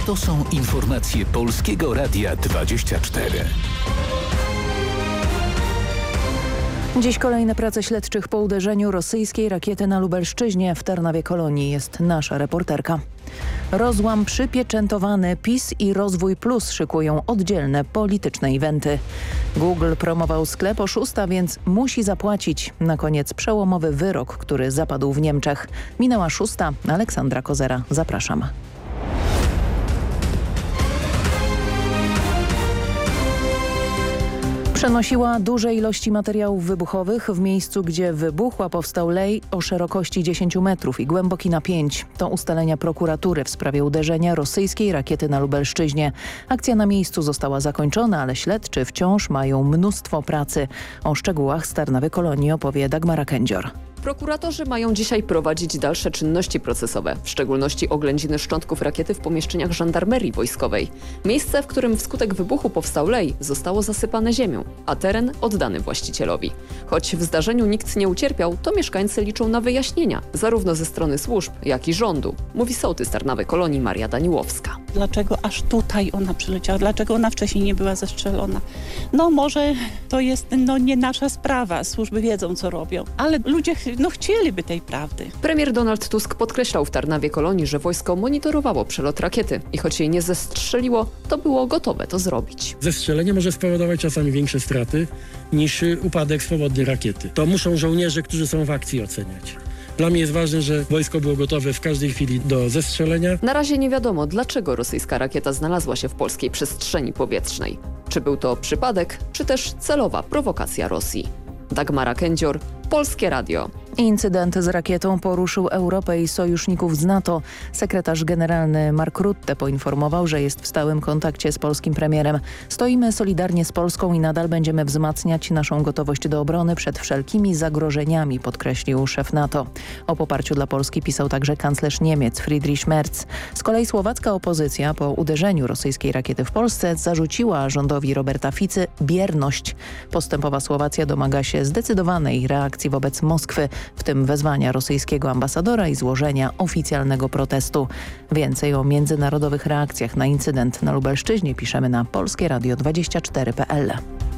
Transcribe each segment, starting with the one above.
To są informacje Polskiego Radia 24. Dziś kolejne prace śledczych po uderzeniu rosyjskiej rakiety na Lubelszczyźnie. W Tarnawie-Kolonii jest nasza reporterka. Rozłam przypieczętowany. PiS i Rozwój Plus szykują oddzielne polityczne eventy. Google promował sklep oszusta, więc musi zapłacić. Na koniec przełomowy wyrok, który zapadł w Niemczech. Minęła 6. Aleksandra Kozera. Zapraszam. Przenosiła duże ilości materiałów wybuchowych. W miejscu, gdzie wybuchła, powstał lej o szerokości 10 metrów i głęboki na 5. To ustalenia prokuratury w sprawie uderzenia rosyjskiej rakiety na Lubelszczyźnie. Akcja na miejscu została zakończona, ale śledczy wciąż mają mnóstwo pracy. O szczegółach z Tarnawy-Kolonii opowie Dagmara Kędzior. Prokuratorzy mają dzisiaj prowadzić dalsze czynności procesowe, w szczególności oględziny szczątków rakiety w pomieszczeniach żandarmerii wojskowej. Miejsce, w którym wskutek wybuchu powstał lej, zostało zasypane ziemią, a teren oddany właścicielowi. Choć w zdarzeniu nikt nie ucierpiał, to mieszkańcy liczą na wyjaśnienia, zarówno ze strony służb, jak i rządu, mówi sołtys Tarnawy-Kolonii Maria Daniłowska. Dlaczego aż tutaj ona przyleciała? Dlaczego ona wcześniej nie była zestrzelona? No może to jest nie nasza sprawa, służby wiedzą co robią, ale ludzie chcieliby tej prawdy. Premier Donald Tusk podkreślał w Tarnawie-Kolonii, że wojsko monitorowało przelot rakiety i choć jej nie zestrzeliło, to było gotowe to zrobić. Zestrzelenie może spowodować czasami większe straty niż upadek swobodnej rakiety. To muszą żołnierze, którzy są w akcji, oceniać. Dla mnie jest ważne, że wojsko było gotowe w każdej chwili do zestrzelenia. Na razie nie wiadomo, dlaczego rosyjska rakieta znalazła się w polskiej przestrzeni powietrznej. Czy był to przypadek, czy też celowa prowokacja Rosji. Dagmara Kędzior, Polskie Radio. Incydent z rakietą poruszył Europę i sojuszników z NATO. Sekretarz generalny Mark Rutte poinformował, że jest w stałym kontakcie z polskim premierem. Stoimy solidarnie z Polską i nadal będziemy wzmacniać naszą gotowość do obrony przed wszelkimi zagrożeniami, podkreślił szef NATO. O poparciu dla Polski pisał także kanclerz Niemiec Friedrich Merz. Z kolei słowacka opozycja po uderzeniu rosyjskiej rakiety w Polsce zarzuciła rządowi Roberta Ficy bierność. Postępowa Słowacja domaga się zdecydowanej reakcji wobec Moskwy, w tym wezwania rosyjskiego ambasadora i złożenia oficjalnego protestu. Więcej o międzynarodowych reakcjach na incydent na Lubelszczyźnie piszemy na polskieradio24.pl.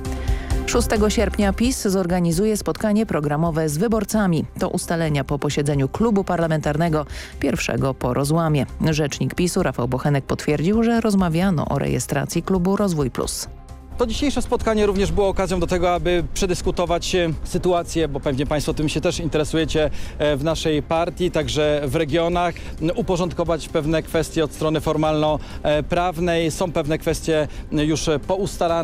6 sierpnia PiS zorganizuje spotkanie programowe z wyborcami. To ustalenia po posiedzeniu klubu parlamentarnego, pierwszego po rozłamie. Rzecznik PiS-u Rafał Bochenek potwierdził, że rozmawiano o rejestracji klubu Rozwój Plus. To dzisiejsze spotkanie również było okazją do tego, aby przedyskutować sytuację, bo pewnie Państwo tym się też interesujecie w naszej partii, także w regionach, uporządkować pewne kwestie od strony formalno-prawnej. Są pewne kwestie już poustalane.